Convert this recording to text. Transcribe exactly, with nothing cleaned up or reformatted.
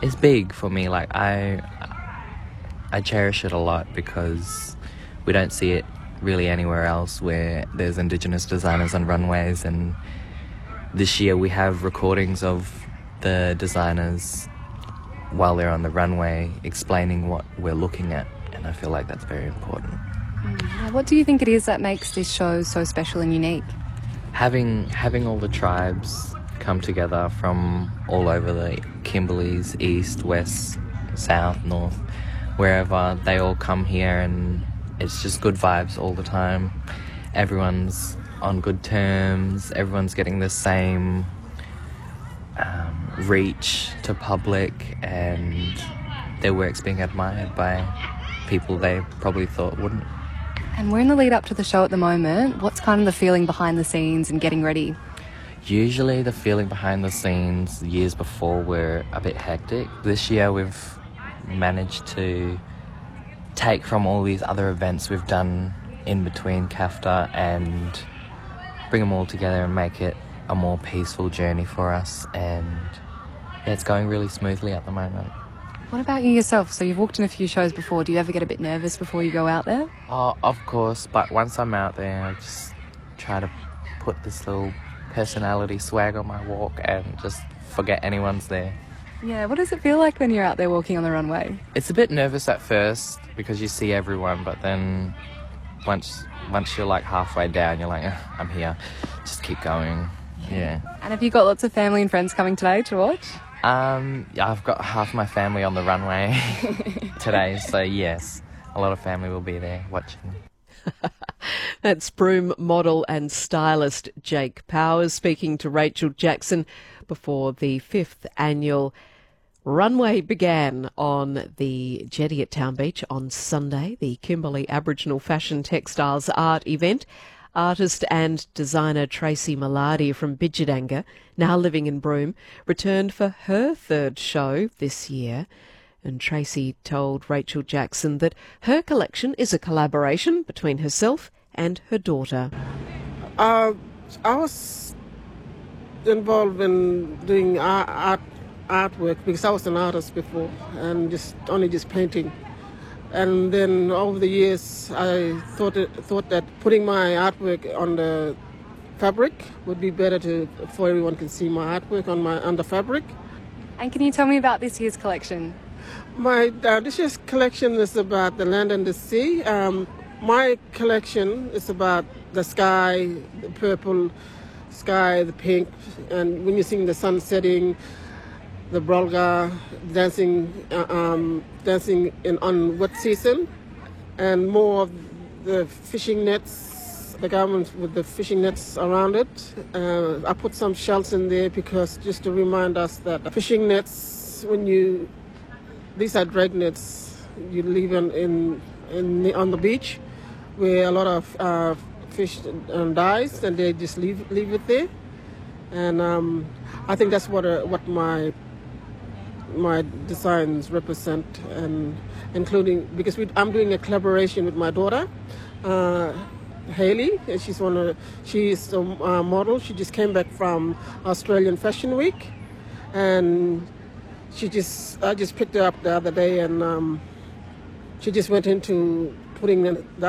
it's big for me. Like I I cherish it a lot because we don't see it really anywhere else where there's Indigenous designers on runways, and this year we have recordings of the designers while they're on the runway explaining what we're looking at, and I feel like that's very important. Mm. What do you think it is that makes this show so special and unique? Having having all the tribes come together from all over the Kimberleys, east, west, south, north, wherever, they all come here, and it's just good vibes all the time. Everyone's on good terms, everyone's getting the same um, reach to public, and their work's being admired by people they probably thought wouldn't. And we're in the lead up to the show at the moment. What's kind of the feeling behind the scenes and getting ready? Usually the feeling behind the scenes years before were a bit hectic. This year we've managed to take from all these other events we've done in between CAFTA and bring them all together and make it a more peaceful journey for us, and yeah, it's going really smoothly at the moment. What about you yourself? So you've walked in a few shows before. Do you ever get a bit nervous before you go out there? Oh, of course, but once I'm out there, I just try to put this little personality swag on my walk and just forget anyone's there. Yeah, what does it feel like when you're out there walking on the runway? It's a bit nervous at first because you see everyone, but then once once you're like halfway down, you're like, eh, I'm here, just keep going. Yeah. And have you got lots of family and friends coming today to watch? Um, yeah, I've got half my family on the runway today, so yes, a lot of family will be there watching. That's Broome model and stylist Jake Powers speaking to Rachel Jackson before the fifth annual runway began on the jetty at Town Beach on Sunday, the Kimberley Aboriginal Fashion Textiles Art event. Artist and designer Tracy Maladi from Bidjidanga, now living in Broome, returned for her third show this year. And Tracy told Rachel Jackson that her collection is a collaboration between herself and her daughter. Uh, I was involved in doing art, art artwork because I was an artist before and just only just painting. And then over the years, I thought it, thought that putting my artwork on the fabric would be better to for everyone can see my artwork on my on the fabric. And can you tell me about this year's collection? My uh, this year's collection is about the land and the sea. Um, my collection is about the sky, the purple sky, the pink, and when you're seeing the sun setting, the brolga dancing, uh, um, dancing in on wet season, and more of the fishing nets, the garments with the fishing nets around it. Uh, I put some shells in there because just to remind us that fishing nets, when you, these are drag nets you leave in, in, in on the beach, where a lot of uh, fish um, dies, and they just leave leave it there. And um, I think that's what uh, what my my designs represent, and including because we, I'm doing a collaboration with my daughter, uh, Hayley. And she's one of she's a uh, model. She just came back from Australian Fashion Week, and she just I just picked her up the other day, and um, she just went into putting the